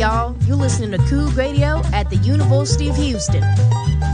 y'all. You're listening to Coug Radio at the University of Houston.